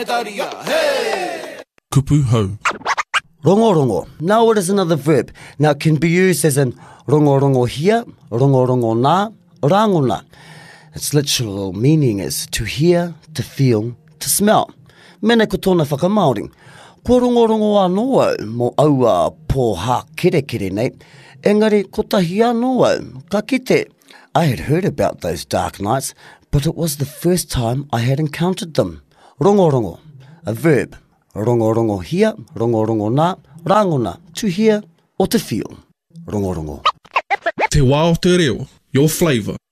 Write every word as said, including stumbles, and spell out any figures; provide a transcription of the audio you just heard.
Kupu hau. Rongo rongo. Now it is another verb. Now it can be used as in rongo rongo hia, rongo rongo nā, rangona. Its literal meaning is to hear, to feel, to smell. Mene ko tōna whakamaori. Ko rongo rongo anō au mo aua pō hā kere kere nei. Engari ko tahi anō au, ka kite. I had heard about those dark nights, but it was the first time I had encountered them. Rongo rongo, a verb. Rongo rongo hia, rongo rongo nā, rangona, to hear or to feel. Rongo rongo. Te wā o te reo, your flavour.